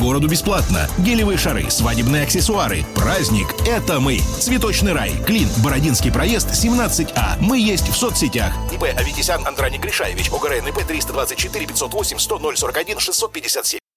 городу бесплатно. Гелевые шары, свадебные аксессуары. Праздник – это мы. Цветочный рай. Клин. Бородинский проезд, 17А. Мы есть в соцсетях. ИП Аветисян Андраник Гришаевич. ОГРН ИП 324 508 100 041 657.